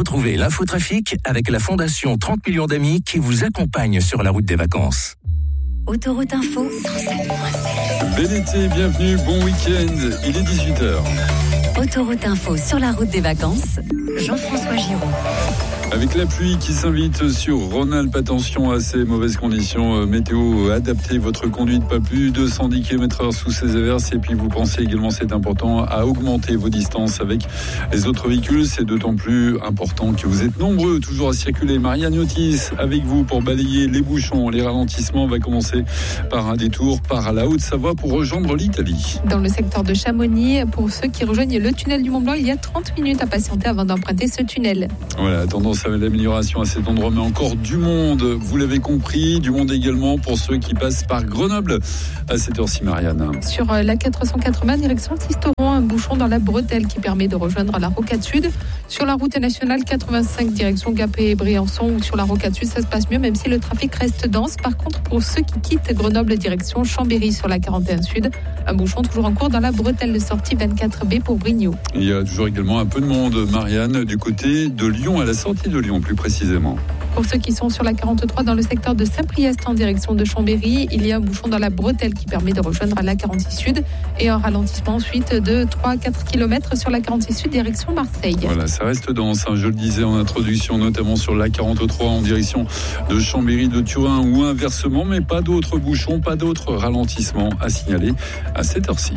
Retrouvez l'infotrafic avec la Fondation 30 millions d'amis qui vous accompagne sur la route des vacances. Autoroute Info 107.7. Bel été, bienvenue, bon week-end, il est 18h. Autoroute Info sur la route des vacances, Jean-François Giraud. Avec la pluie qui s'invite sur Rhône-Alpes, attention à ces mauvaises conditions météo, adaptez votre conduite, pas plus de 110 km/h sous ces averses. Et puis vous pensez également, c'est important, à augmenter vos distances avec les autres véhicules. C'est d'autant plus important que vous êtes nombreux toujours à circuler. Marianne Otis avec vous pour balayer les bouchons, les ralentissements. On va commencer par un détour par la Haute-Savoie pour rejoindre l'Italie. Dans le secteur de Chamonix, pour ceux qui rejoignent le tunnel du Mont-Blanc, il y a 30 minutes à patienter avant d'emprunter ce tunnel. Voilà, tendance à l'amélioration à cet endroit, mais encore du monde, vous l'avez compris, du monde également pour ceux qui passent par Grenoble à cette heure-ci, Marianne. Sur la 480 direction Sisteron, un bouchon dans la bretelle qui permet de rejoindre la Rocade Sud. Sur la route nationale 85 direction Gap et Briançon ou sur la Rocade Sud, ça se passe mieux même si le trafic reste dense. Par contre, pour ceux qui quittent Grenoble direction Chambéry sur la 41 Sud, un bouchon toujours en cours dans la bretelle de sortie 24B pour Brignot. Il y a toujours également un peu de monde, Marianne, du côté de Lyon, à la sortie de Lyon plus précisément. Pour ceux qui sont sur la 43 dans le secteur de Saint-Priest en direction de Chambéry, il y a un bouchon dans la bretelle qui permet de rejoindre la 46 Sud et un ralentissement ensuite de 3-4 km sur la 46 Sud direction Marseille. Voilà, ça reste dense, je le disais en introduction, notamment sur la 43 en direction de Chambéry, de Turin ou inversement, mais pas d'autres bouchons, pas d'autres ralentissements à signaler à cette heure-ci.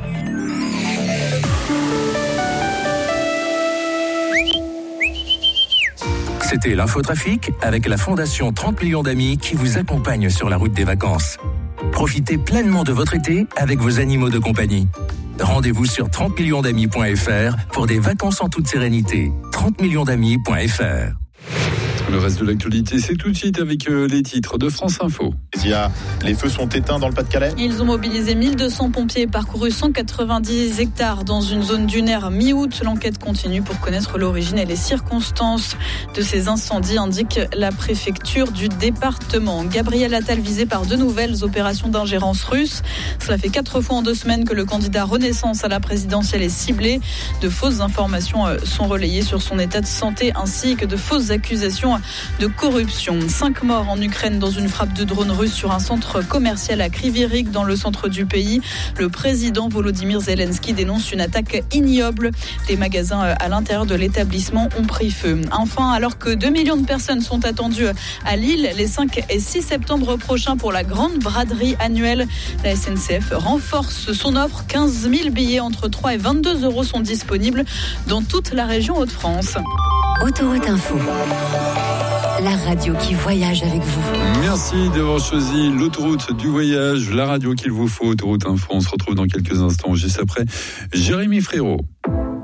C'était l'infotrafic avec la Fondation 30 millions d'amis qui vous accompagne sur la route des vacances. Profitez pleinement de votre été avec vos animaux de compagnie. Rendez-vous sur 30millionsdamis.fr pour des vacances en toute sérénité. 30millionsdamis.fr. Le reste de l'actualité, c'est tout de suite avec les titres de France Info. Les feux sont éteints dans le Pas-de-Calais. Ils ont mobilisé 1200 pompiers et parcouru 190 hectares dans une zone dunaire mi-août. L'enquête continue pour connaître l'origine et les circonstances de ces incendies, indique la préfecture du département. Gabriel Attal visé par de nouvelles opérations d'ingérence russe. Cela fait 4 fois en 2 semaines que le candidat Renaissance à la présidentielle est ciblé. De fausses informations sont relayées sur son état de santé ainsi que de fausses accusations de corruption. 5 morts en Ukraine dans une frappe de drone russe sur un centre commercial à Kryvyi Rih dans le centre du pays. Le président Volodymyr Zelensky dénonce une attaque ignoble. Des magasins à l'intérieur de l'établissement ont pris feu. Enfin, alors que 2 millions de personnes sont attendues à Lille les 5 et 6 septembre prochains pour la grande braderie annuelle, la SNCF renforce son offre. 15 000 billets entre 3 et 22 euros sont disponibles dans toute la région Hauts-de-France. Autoroute Info, la radio qui voyage avec vous. Merci d'avoir choisi l'autoroute du voyage, la radio qu'il vous faut, Autoroute Info. On se retrouve dans quelques instants, juste après Jérémy Frérot.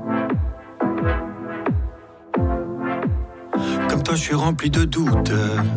Comme toi, je suis rempli de doutes.